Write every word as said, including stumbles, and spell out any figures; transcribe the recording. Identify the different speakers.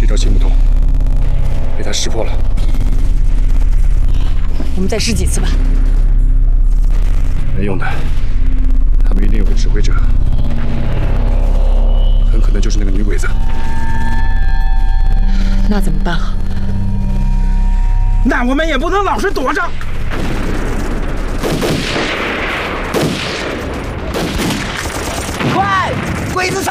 Speaker 1: 招行不通，被他识破了。
Speaker 2: 我们再试几次吧。
Speaker 1: 没用的，他们一定有个指挥者，很可能就是那个女鬼子。
Speaker 2: 那怎么办啊？
Speaker 3: 那我们也不能老是躲着。快，鬼子杀！